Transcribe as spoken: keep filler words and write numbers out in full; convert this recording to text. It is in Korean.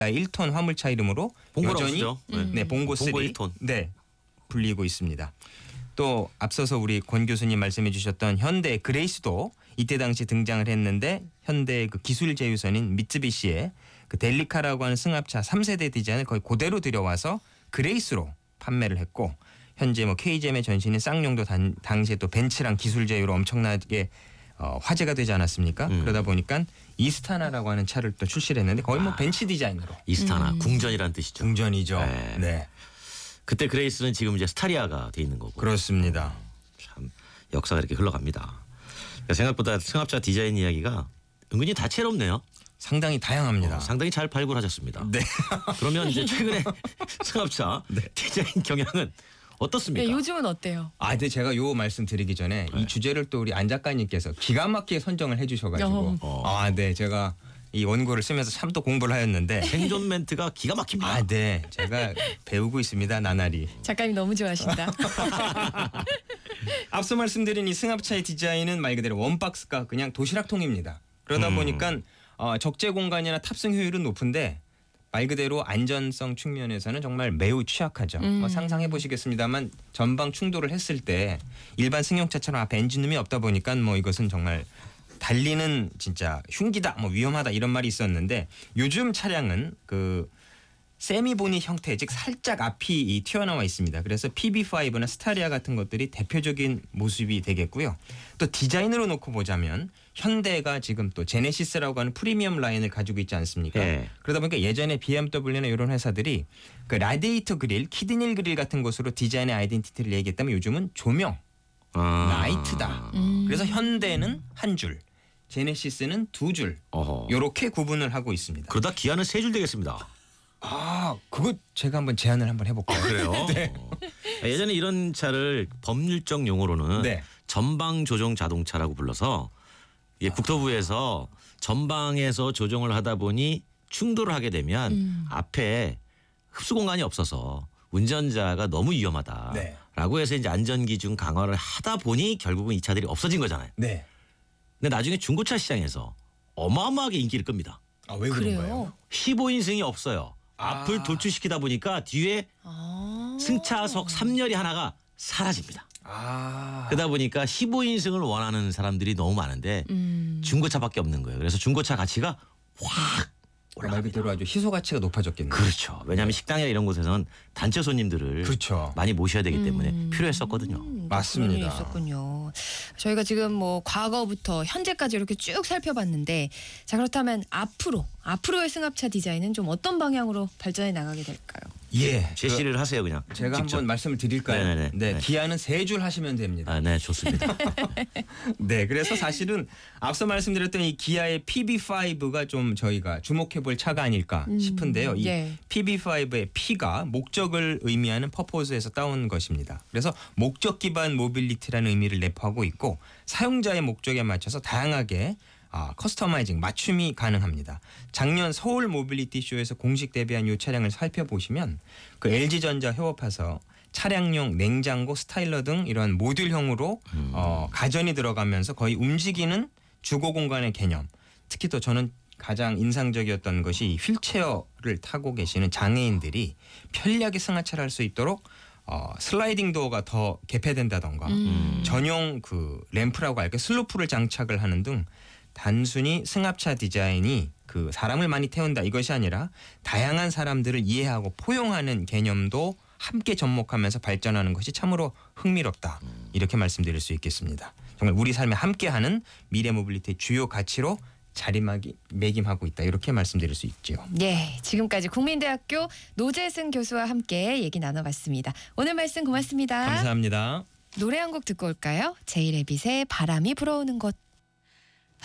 일 톤 화물차 이름으로 여전히 네. 네, 봉고 삼 봉고 일 톤. 네, 불리고 있습니다. 또 앞서서 우리 권 교수님 말씀해 주셨던 현대 그레이스도 이때 당시 등장을 했는데 현대 그 기술 제휴선인 미쯔비시의 그 델리카라고 하는 승합차 삼 세대 디자인을 거의 그대로 들여와서 그레이스로 판매를 했고 현재 뭐 케이지엠의 전신인 쌍용도 단, 당시에 또 벤츠랑 기술 제휴로 엄청나게 어, 화제가 되지 않았습니까? 음. 그러다 보니까 이스타나라고 하는 차를 또 출시를 했는데 거의 뭐 아. 벤츠 디자인으로 이스타나 음. 궁전이란 뜻이죠. 궁전이죠. 네. 네. 그때 그레이스는 지금 이제 스타리아가 돼 있는 거고. 그렇습니다. 참 역사가 이렇게 흘러갑니다. 그러니까 생각보다 승합차 디자인 이야기가 은근히 다채롭네요. 상당히 다양합니다. 어, 상당히 잘 발굴하셨습니다. 네. 그러면 이제 최근에 승합차 네. 디자인 경향은 어떻습니까? 네, 요즘은 어때요? 아, 근데 제가 요 말씀 드리기 전에 네. 이 주제를 또 우리 안 작가님께서 기가 막히게 선정을 해주셔가지고 어. 아, 네, 제가 이 원고를 쓰면서 참 또 공부를 하였는데 생존 멘트가 기가 막힙니다. 아, 네, 제가 배우고 있습니다 나날이. 작가님 너무 좋아하신다. 앞서 말씀드린 이 승합차의 디자인은 말 그대로 원박스가 그냥 도시락통입니다. 그러다 음. 보니까 어, 적재 공간이나 탑승 효율은 높은데 말 그대로 안전성 측면에서는 정말 매우 취약하죠. 음. 뭐 상상해 보시겠습니다만 전방 충돌을 했을 때 일반 승용차처럼 앞에 엔진룸이 없다 보니까 뭐 이것은 정말 달리는 진짜 흉기다, 뭐 위험하다 이런 말이 있었는데 요즘 차량은 그 세미보니 형태, 즉 살짝 앞이 이 튀어나와 있습니다. 그래서 피비 파이브나 스타리아 같은 것들이 대표적인 모습이 되겠고요. 또 디자인으로 놓고 보자면 현대가 지금 또 제네시스라고 하는 프리미엄 라인을 가지고 있지 않습니까? 네. 그러다 보니까 예전에 비엠더블유나 이런 회사들이 그 라디에이터 그릴, 키드닐 그릴 같은 것으로 디자인의 아이덴티티를 얘기했다면 요즘은 조명, 아. 라이트다. 음. 그래서 현대는 한 줄, 제네시스는 두 줄, 어허. 이렇게 구분을 하고 있습니다. 그러다 기아는 세 줄 되겠습니다. 아, 그거 제가 한번 제안을 한번 해볼까요? 그래요? 네. 어. 예전에 이런 차를 법률적 용어로는 네. 전방 조정 자동차라고 불러서 예, 국토부에서 전방에서 조정을 하다 보니 충돌을 하게 되면 음. 앞에 흡수 공간이 없어서 운전자가 너무 위험하다라고 네. 해서 이제 안전 기준 강화를 하다 보니 결국은 이 차들이 없어진 거잖아요. 네. 근데 나중에 중고차 시장에서 어마어마하게 인기를 끕니다. 아, 왜 그래요? 그런가요? 십오 인승이 없어요. 아. 앞을 도출시키다 보니까 뒤에 아. 승차석 삼 열이 하나가 사라집니다. 아. 그러다 보니까 십오 인승을 원하는 사람들이 너무 많은데 음. 중고차밖에 없는 거예요. 그래서 중고차 가치가 확 말 그대로 아주 희소 가치가 높아졌겠네요. 그렇죠. 왜냐하면 식당이나 이런 곳에서는 단체 손님들을 그렇죠. 많이 모셔야 되기 때문에 음. 필요했었거든요. 음, 맞습니다. 그런 일이 있었군요. 저희가 지금 뭐 과거부터 현재까지 이렇게 쭉 살펴봤는데 자 그렇다면 앞으로 앞으로의 승합차 디자인은 좀 어떤 방향으로 발전해 나가게 될까요? 예. 제시를 하세요 그냥. 그 제가 직접. 한번 말씀을 드릴까요? 네네네. 네, 네. 기아는 세 줄 하시면 됩니다. 아, 네 좋습니다. 네, 그래서 사실은 앞서 말씀드렸던 이 기아의 피비 파이브가 좀 저희가 주목해볼 차가 아닐까 음, 싶은데요. 이 네. 피비 파이브의 P가 목적을 의미하는 퍼포즈에서 따온 것입니다. 그래서 목적 기반 모빌리티라는 의미를 내포하고 있고 사용자의 목적에 맞춰서 다양하게 아, 커스터마이징, 맞춤이 가능합니다. 작년 서울 모빌리티 쇼에서 공식 데뷔한 이 차량을 살펴보시면 그 엘지전자 협업해서 차량용 냉장고, 스타일러 등 이런 모듈형으로 음. 어, 가전이 들어가면서 거의 움직이는 주거 공간의 개념. 특히 또 저는 가장 인상적이었던 것이 이 휠체어를 타고 계시는 장애인들이 편리하게 승하차를 할 수 있도록 어, 슬라이딩 도어가 더 개폐된다던가 음. 전용 그 램프라고 할까 슬로프를 장착을 하는 등 단순히 승합차 디자인이 그 사람을 많이 태운다 이것이 아니라 다양한 사람들을 이해하고 포용하는 개념도 함께 접목하면서 발전하는 것이 참으로 흥미롭다 이렇게 말씀드릴 수 있겠습니다. 정말 우리 삶에 함께하는 미래 모빌리티의 주요 가치로 자리매김하고 있다 이렇게 말씀드릴 수 있죠. 네, 지금까지 국민대학교 노재승 교수와 함께 얘기 나눠봤습니다. 오늘 말씀 고맙습니다. 감사합니다. 노래 한 곡 듣고 올까요? 제이레빗의 바람이 불어오는 곳.